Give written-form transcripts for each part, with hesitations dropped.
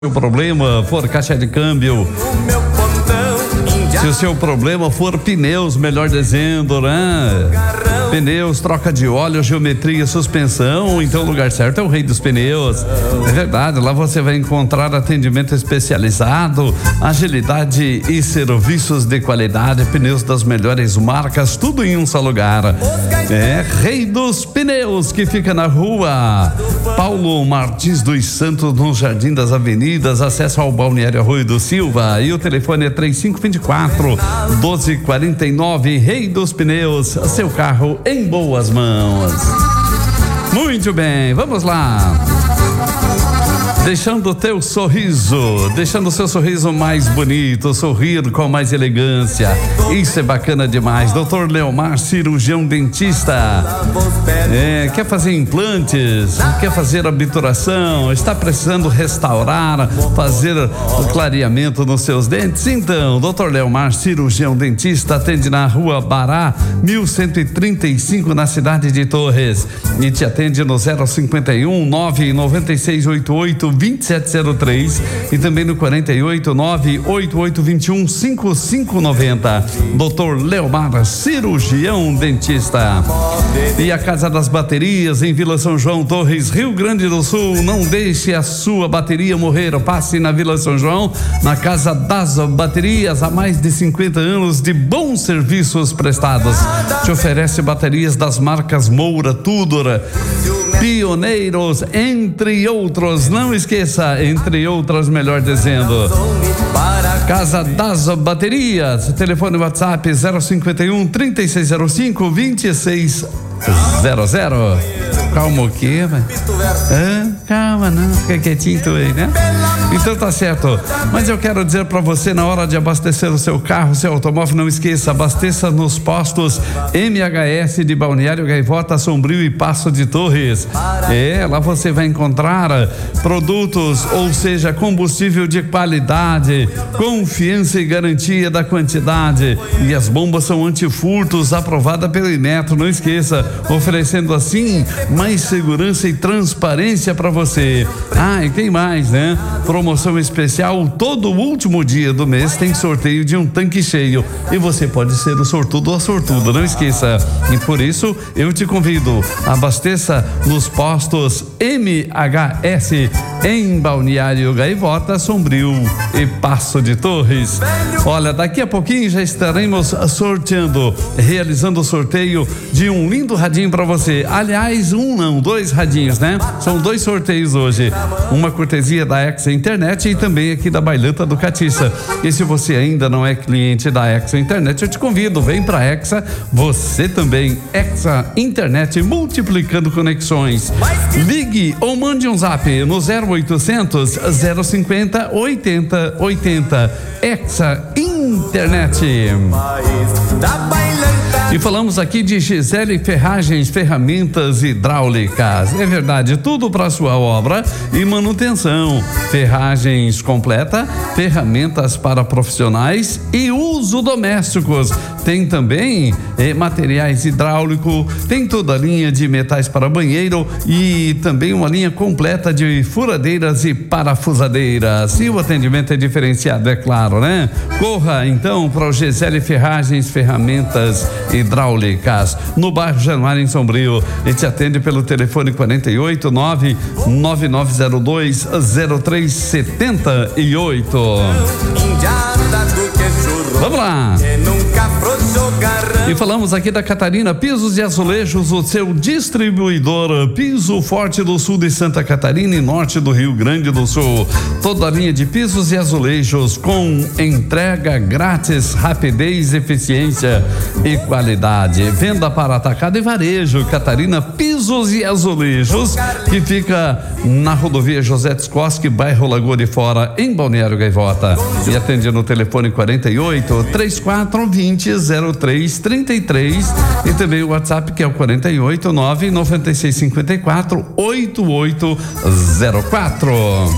Se o problema for caixa de câmbio, se o seu problema for pneus, melhor dizendo, né? Pneus, troca de óleo, geometria, suspensão, então o lugar certo é o Rei dos Pneus. É verdade, lá você vai encontrar atendimento especializado, agilidade e serviços de qualidade, pneus das melhores marcas, tudo em um só lugar. É Rei dos Pneus, que fica na rua Paulo Martins dos Santos, no Jardim das Avenidas, acesso ao Balneário Arroio do Silva, e o telefone é 3524-1249. Rei dos Pneus, seu carro em boas mãos. Muito bem, vamos lá. Deixando o teu sorriso, deixando o seu sorriso mais bonito, sorrir com mais elegância. Isso é bacana demais. Dr. Leomar, cirurgião dentista. Quer fazer implantes? Quer fazer obturação? Está precisando restaurar, fazer o clareamento nos seus dentes? Então, Dr. Leomar, cirurgião dentista, atende na Rua Bará, 1135, na cidade de Torres. E te atende no 051 99688 2703 e também no 489-8821-5590. Dr. Leomar, cirurgião dentista. E a Casa das Baterias em Vila São João, Torres, Rio Grande do Sul. Não deixe a sua bateria morrer. Passe na Vila São João, na Casa das Baterias, há mais de 50 anos de bons serviços prestados. Te oferece baterias das marcas Moura, Tudor, Pioneiros, entre outros. Não esqueça, entre outras, melhor dizendo. Casa das Baterias, telefone WhatsApp 051-3605-2600. Calma o quê, velho? Calma, não, fica quietinho tu aí, né? Então tá certo, mas eu quero dizer pra você, na hora de abastecer o seu carro, seu automóvel, não esqueça, abasteça nos postos MHS de Balneário Gaivota, Sombrio e Passo de Torres. Lá você vai encontrar produtos, ou seja, combustível de qualidade, confiança e garantia da quantidade, e as bombas são antifurtos, aprovada pelo Inmetro, não esqueça, oferecendo assim mais segurança e transparência para você. E tem mais, né? Promoção especial, todo último dia do mês tem sorteio de um tanque cheio e você pode ser o sortudo ou a sortuda, não esqueça. E por isso eu te convido, abasteça nos postos MHS em Balneário Gaivota, Sombrio e Passo de Torres. Olha, daqui a pouquinho já estaremos sorteando, realizando o sorteio de um lindo radinho para você. Aliás, dois radinhos, né? São dois sorteios hoje. Uma cortesia da Exa Internet e também aqui da Bailanta do Catiça. E se você ainda não é cliente da Exa Internet, eu te convido, vem pra Exa, você também. Exa Internet, multiplicando conexões. Ligue ou mande um zap no 0800 050 8080. Exa Internet. E falamos aqui de Gisele Ferragens, ferramentas hidráulicas. É verdade, tudo para sua obra e manutenção. Ferragens completa, ferramentas para profissionais e uso domésticos. Tem também materiais hidráulicos, tem toda a linha de metais para banheiro e também uma linha completa de furadeiras e parafusadeiras. E o atendimento é diferenciado, é claro, né? Corra então para o Gisele Ferragens, ferramentas hidráulicas, no bairro Januário, em Sombrio. E te atende pelo telefone 489-9902-0378. Vamos lá. E falamos aqui da Catarina Pisos e Azulejos, o seu distribuidor Piso Forte do Sul de Santa Catarina e Norte do Rio Grande do Sul. Toda a linha de pisos e azulejos com entrega grátis, rapidez, eficiência e qualidade. Venda para atacado e varejo. Catarina Pisos e Azulejos, que fica na rodovia José Tskoski, bairro Lagoa de Fora, em Balneário Gaivota. E atende no telefone 48-3420-0333 e também o WhatsApp, que é o 489-9654-8804.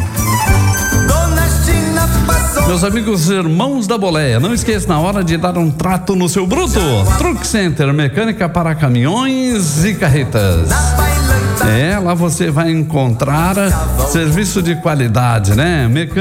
Meus amigos irmãos da boleia, não esqueça, na hora de dar um trato no seu bruto, Truck Center, mecânica para caminhões e carretas. Lá você vai encontrar serviço de qualidade, né?